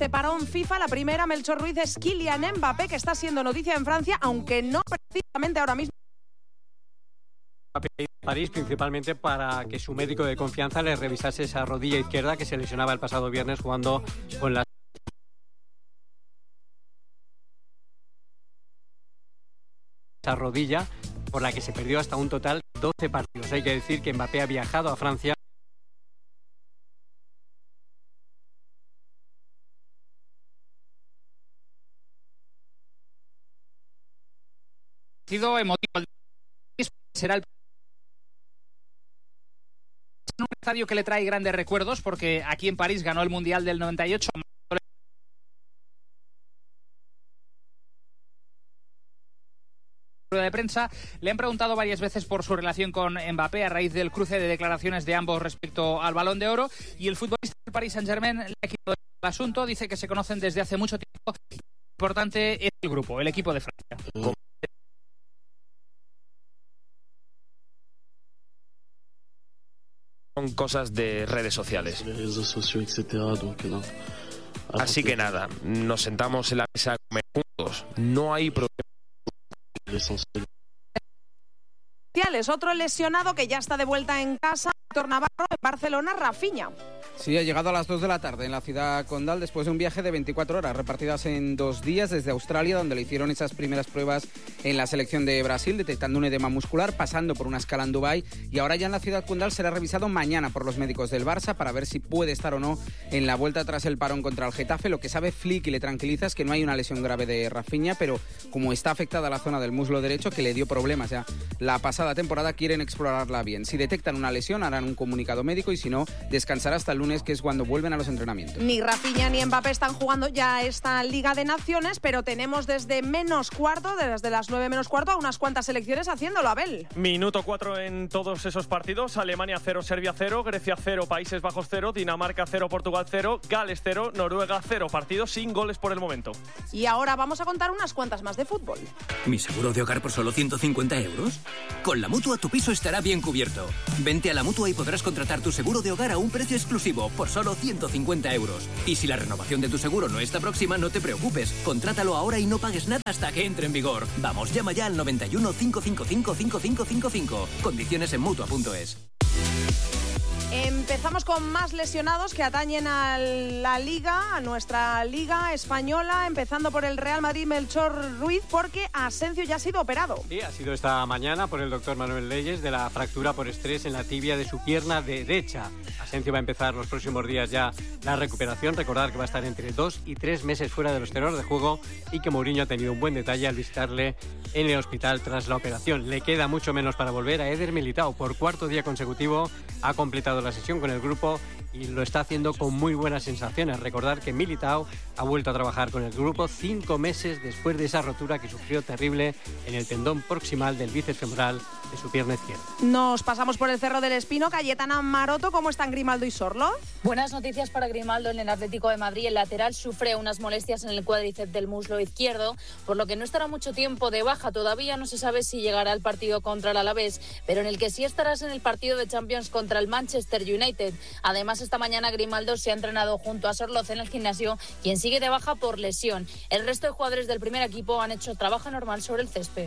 este parón FIFA. La primera, Melchor Ruiz, es Kylian Mbappé, que está siendo noticia en Francia, aunque no precisamente ahora mismo. París, principalmente para que su médico de confianza le revisase esa rodilla izquierda que se lesionaba el pasado viernes jugando con la esa rodilla, por la que se perdió hasta un total de 12 partidos. Hay que decir que Mbappé ha viajado a Francia sido emotivo. Será un estadio que le trae grandes recuerdos, porque aquí en París ganó el Mundial del 98. De prensa, le han preguntado varias veces por su relación con Mbappé a raíz del cruce de declaraciones de ambos respecto al Balón de Oro, y el futbolista del Paris Saint-Germain le ha quitado el asunto, dice que se conocen desde hace mucho tiempo. Lo importante es el grupo, el equipo de Francia. Son cosas de redes sociales. Así que nada, nos sentamos en la mesa a comer juntos. No hay problema. Otro lesionado que ya está de vuelta en casa, Héctor Navarro, en Barcelona, Rafinha. Sí, ha llegado a las 2 de la tarde en la ciudad condal después de un viaje de 24 horas repartidas en 2 días desde Australia, donde le hicieron esas primeras pruebas en la selección de Brasil, detectando un edema muscular, pasando por una escala en Dubái, y ahora ya en la ciudad condal será revisado mañana por los médicos del Barça para ver si puede estar o no en la vuelta tras el parón contra el Getafe. Lo que sabe Flick y le tranquiliza es que no hay una lesión grave de Rafinha, pero como está afectada la zona del muslo derecho, que le dio problemas ya la pasada temporada, quieren explorarla bien. Si detectan una lesión, harán un comunicado médico, y si no, descansará hasta el lunes, que es cuando vuelven a los entrenamientos. Ni Rafinha ni Mbappé están jugando ya esta Liga de Naciones, pero tenemos desde las 9 menos cuarto, a unas cuantas selecciones haciéndolo, Abel. Minuto 4 en todos esos partidos. Alemania 0, Serbia 0, Grecia 0, Países Bajos 0, Dinamarca 0, Portugal 0, Gales 0, Noruega 0. Partidos sin goles por el momento. Y ahora vamos a contar unas cuantas más de fútbol. ¿Mi seguro de hogar por solo 150 euros? Con la Mutua tu piso estará bien cubierto. Vente a la Mutua y podrás contratar tu seguro de hogar a un precio exclusivo por solo 150 euros. Y si la renovación de tu seguro no está próxima, no te preocupes. Contrátalo ahora y no pagues nada hasta que entre en vigor. Vamos, llama ya al 91 555 5555. Condiciones en Mutua.es. Empezamos con más lesionados que atañen a la Liga, a nuestra Liga española, empezando por el Real Madrid, Melchor Ruiz, porque Asensio ya ha sido operado. Sí, ha sido esta mañana por el doctor Manuel Leyes de la fractura por estrés en la tibia de su pierna derecha. Asensio va a empezar los próximos días ya la recuperación. Recordar que va a estar entre 2 y 3 meses fuera de los terrenos de juego, y que Mourinho ha tenido un buen detalle al visitarle en el hospital tras la operación. Le queda mucho menos para volver. A Eder Militao, por cuarto día consecutivo, ha completado la sesión con el grupo y lo está haciendo con muy buenas sensaciones. Recordar que Militao ha vuelto a trabajar con el grupo 5 meses después de esa rotura que sufrió terrible en el tendón proximal del bíceps femoral de su pierna izquierda. Nos pasamos por el Cerro del Espino. Cayetana Maroto, ¿cómo están Grimaldo y Sorloz? Buenas noticias para Grimaldo. En el Atlético de Madrid, el lateral sufre unas molestias en el cuádriceps del muslo izquierdo, por lo que no estará mucho tiempo de baja. Todavía no se sabe si llegará al partido contra el Alavés, pero en el que sí estarás en el partido de Champions contra el Manchester United. Además, esta mañana Grimaldo se ha entrenado junto a Sorloz en el gimnasio, quien sigue de baja por lesión. El resto de jugadores del primer equipo han hecho trabajo normal sobre el césped.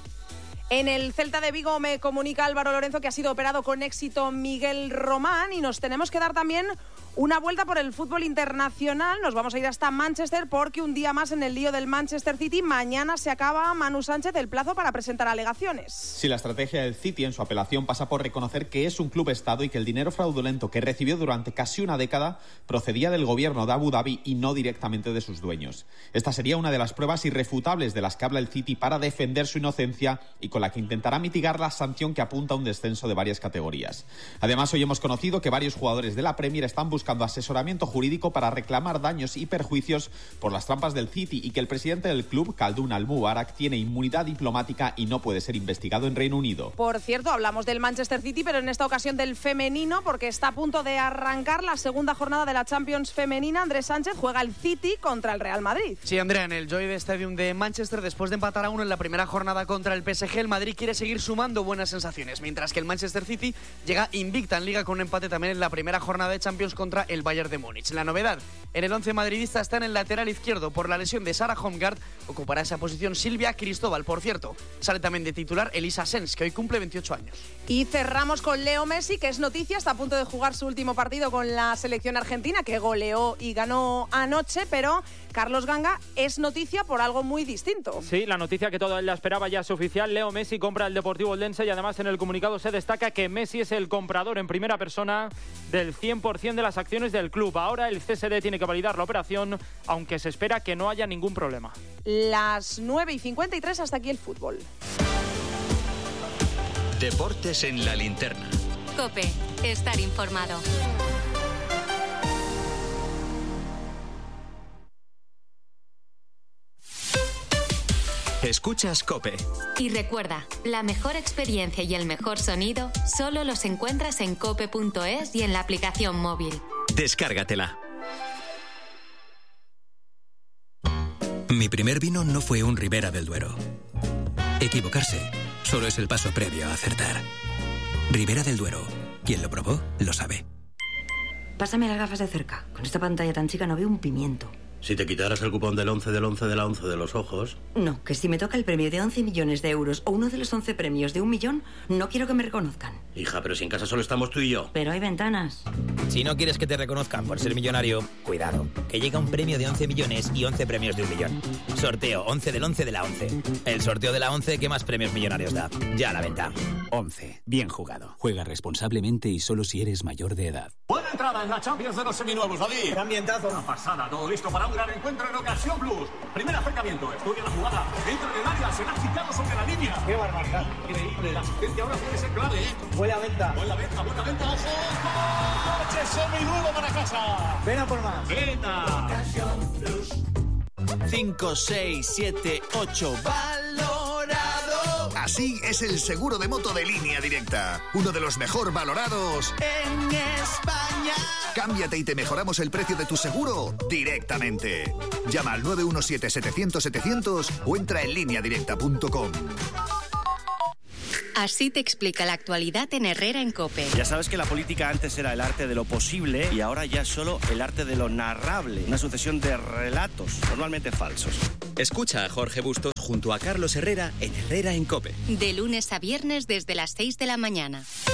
En el Celta de Vigo me comunica Álvaro Lorenzo que ha sido operado con éxito Miguel Román, y nos tenemos que dar también una vuelta por el fútbol internacional. Nos vamos a ir hasta Manchester, porque un día más en el lío del Manchester City. Mañana se acaba, Manu Sánchez, el plazo para presentar alegaciones. Sí, la estrategia del City en su apelación pasa por reconocer que es un club Estado y que el dinero fraudulento que recibió durante casi una década procedía del gobierno de Abu Dhabi y no directamente de sus dueños. Esta sería una de las pruebas irrefutables de las que habla el City para defender su inocencia, y con la que intentará mitigar la sanción que apunta a un descenso de varias categorías. Además, hoy hemos conocido que varios jugadores de la Premier están buscando asesoramiento jurídico para reclamar daños y perjuicios por las trampas del City, y que el presidente del club, Khaldoun Al-Mubarak, tiene inmunidad diplomática y no puede ser investigado en Reino Unido. Por cierto, hablamos del Manchester City, pero en esta ocasión del femenino, porque está a punto de arrancar la segunda jornada de la Champions femenina. Andrés Sánchez, juega el City contra el Real Madrid. Sí, Andrea, en el Lloyd Stadium de Manchester, después de empatar a 1 en la primera jornada contra el PSG, el Madrid quiere seguir sumando buenas sensaciones, mientras que el Manchester City llega invicta en Liga con un empate también en la primera jornada de Champions contra contra el Bayern de Múnich. La novedad en el 11 madridista está en el lateral izquierdo. Por la lesión de Sara Holmgard ocupará esa posición Silvia Cristóbal. Por cierto, sale también de titular Elisa Sens, que hoy cumple 28 años. Y cerramos con Leo Messi, que es noticia, está a punto de jugar su último partido con la selección argentina, que goleó y ganó anoche, pero Carlos Ganga es noticia por algo muy distinto. Sí, la noticia que toda la esperaba ya es oficial. Leo Messi compra el Deportivo Oldense y además en el comunicado se destaca que Messi es el comprador en primera persona del 100% de las acciones del club. Ahora el CSD tiene que validar la operación, aunque se espera que no haya ningún problema. Las 9:53, hasta aquí el fútbol. Deportes en la linterna. COPE, estar informado. Escuchas COPE. Y recuerda, la mejor experiencia y el mejor sonido solo los encuentras en cope.es y en la aplicación móvil. Descárgatela. Mi primer vino no fue un Ribera del Duero. Equivocarse solo es el paso previo a acertar. Ribera del Duero. Quien lo probó, lo sabe. Pásame las gafas de cerca. Con esta pantalla tan chica no veo un pimiento. Si te quitaras el cupón del 11 del 11 de la 11 de los ojos... No, que si me toca el premio de 11 millones de euros o uno de los 11 premios de 1 millón, no quiero que me reconozcan. Hija, pero si en casa solo estamos tú y yo. Pero hay ventanas. Si no quieres que te reconozcan por ser millonario, cuidado, que llega un premio de 11 millones y 11 premios de 1 millón. Sorteo 11 del 11 de la 11. El sorteo de la 11 que más premios millonarios da. Ya a la venta. 11. Bien jugado. Juega responsablemente y solo si eres mayor de edad. Buena entrada en la Champions de los seminuevos, David. Qué ambientazo. Una pasada, todo listo para un gran encuentro en Ocasión Plus. Primer acercamiento, estudia la jugada. Dentro del área, se ha quitado sobre la línea. Qué barbaridad. Increíble, la asistencia ahora puede ser clave, ¿eh? Buena venta. Buena venta, ojo. ¡Coche seminuevo para casa! Ven a por más. ¡Venta! Ocasión Plus. 5, 6, 7, 8. ¡Valorado! Así es el seguro de moto de Línea Directa. Uno de los mejor valorados en España. Cámbiate y te mejoramos el precio de tu seguro directamente. Llama al 917-700-700 o entra en lineadirecta.com. Así te explica la actualidad en Herrera en COPE. Ya sabes que la política antes era el arte de lo posible y ahora ya es solo el arte de lo narrable. Una sucesión de relatos, normalmente falsos. Escucha a Jorge Bustos junto a Carlos Herrera en Herrera en COPE. De lunes a viernes desde las 6 de la mañana.